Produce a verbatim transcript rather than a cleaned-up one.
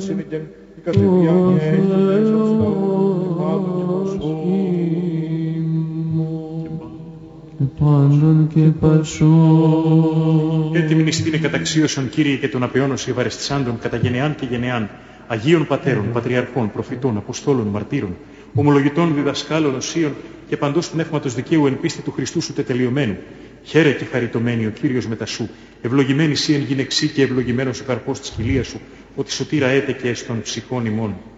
ασύνηκεν η κατηδιάνη έγγελες αυτών πάντων και και πάντων και πασών. Έτοιμην ειστήνε καταξίωσον, Κύριε, και των απεώνος ευαρεστησάντων κατά γενεάν και γενεάν, Αγίων Πατέρων, Πατριαρχών, Προφητών, Αποστόλων, Μαρτύρων, ομολογητών, διδασκάλων, οσίων και παντός πνεύματος δικαίου εν πίστη του Χριστού σου τετελειωμένου. Χαίρε και χαριτωμένη ο Κύριος μετά σου, ευλογημένη σύ εν γυναιξή και ευλογημένος ο καρπός της κοιλίας σου, ότι σωτήρα έτε και εις των ψυχών ημών.